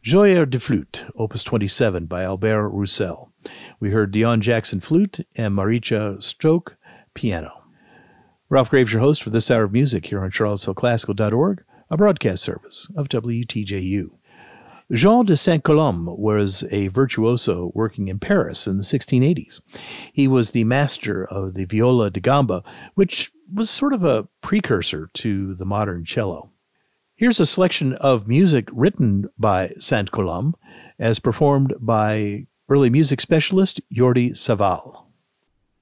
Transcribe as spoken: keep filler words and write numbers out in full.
Joyeux de Flûte, Opus twenty-seven by Albert Roussel. We heard Dion Jackson flute and Maricha Stroke piano. Ralph Graves, your host for this hour of music here on Charlottesville Classical dot org, a broadcast service of W T J U. Jean de Saint-Colombe was a virtuoso working in Paris in the sixteen eighties. He was the master of the viola da gamba, which was sort of a precursor to the modern cello. Here's a selection of music written by Saint-Colombe as performed by early music specialist Jordi Savall.